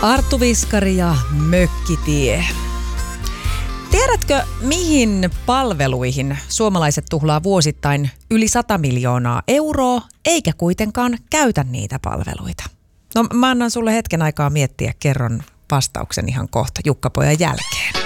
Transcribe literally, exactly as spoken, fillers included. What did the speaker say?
Arttu Viskari ja Mökkitie. Tiedätkö, mihin palveluihin suomalaiset tuhlaa vuosittain yli sata miljoonaa euroa, eikä kuitenkaan käytä niitä palveluita? No mä annan sulle hetken aikaa miettiä, kerron vastauksen ihan kohta Jukka-pojan jälkeen.